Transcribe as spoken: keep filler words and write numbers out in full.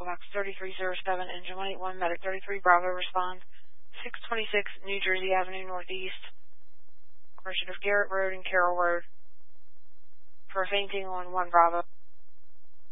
box thirty-three oh seven, engine one eight one, medic thirty-three Bravo, respond. six twenty-six New Jersey Avenue Northeast, portion of Garrett Road and Carroll Road, for fainting on one Bravo.